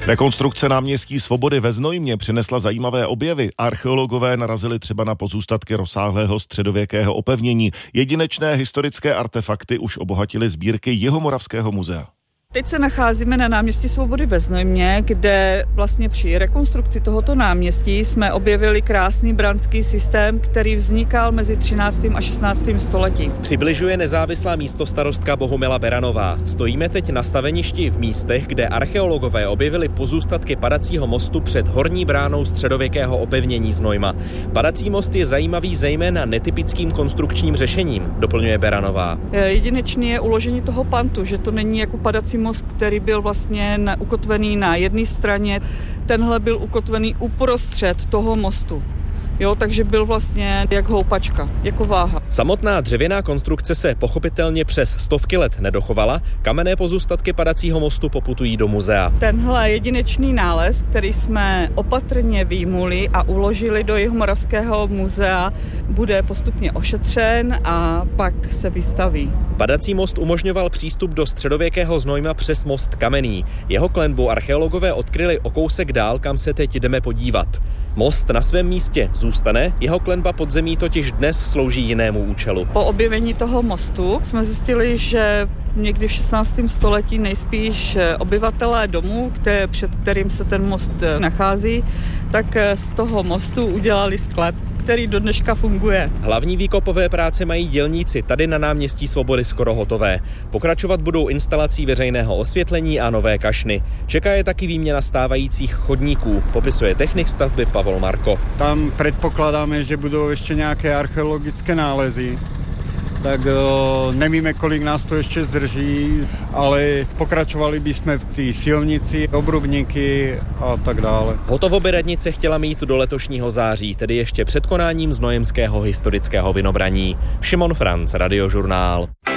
Rekonstrukce náměstí Svobody ve Znojmě přinesla zajímavé objevy. Archeologové narazili třeba na pozůstatky rozsáhlého středověkého opevnění. Jedinečné historické artefakty už obohatily sbírky Jihomoravského muzea. Teď se nacházíme na náměstí Svobody ve Znojmě, kde vlastně při rekonstrukci tohoto náměstí jsme objevili krásný branský systém, který vznikal mezi 13. a 16. stoletím. Přibližuje nezávislá místostarostka Bohumila Beranová. Stojíme teď na staveništi v místech, kde archeologové objevili pozůstatky padacího mostu před horní bránou středověkého opevnění Znojma. Padací most je zajímavý zejména netypickým konstrukčním řešením, doplňuje Beranová. Jedinečný je uložení toho pantu, že to není jako padací most, který byl vlastně ukotvený na jedné straně. Tenhle byl ukotvený uprostřed toho mostu. Jo, takže byl vlastně jak houpačka, jako váha. Samotná dřevěná konstrukce se pochopitelně přes stovky let nedochovala. Kamenné pozůstatky padacího mostu poputují do muzea. Tenhle jedinečný nález, který jsme opatrně vyjmuli a uložili do Jihomoravského muzea, bude postupně ošetřen a pak se vystaví. Padací most umožňoval přístup do středověkého Znojma přes most kamenný. Jeho klenbu archeologové odkryli o kousek dál, kam se teď jdeme podívat. Most na svém místě zůstane, jeho klenba pod zemí totiž dnes slouží jinému účelu. Po objevení toho mostu jsme zjistili, že někdy v 16. století nejspíš obyvatelé domu, před kterým se ten most nachází, tak z toho mostu udělali sklep, který do dneška funguje. Hlavní výkopové práce mají dělníci tady na náměstí Svobody skoro hotové. Pokračovat budou instalací veřejného osvětlení a nové kašny. Čeká je taky výměna stávajících chodníků, popisuje technik stavby Pavol Marko. Tam předpokládáme, že budou ještě nějaké archeologické nálezy. Tak nevíme, kolik nás to ještě zdrží, ale pokračovali bychom v té silnici, obrubníky a tak dále. Hotovo by radnice chtěla mít do letošního září, tedy ještě před konáním znojemského historického vynobraní. Šimon Franc, Radiožurnál.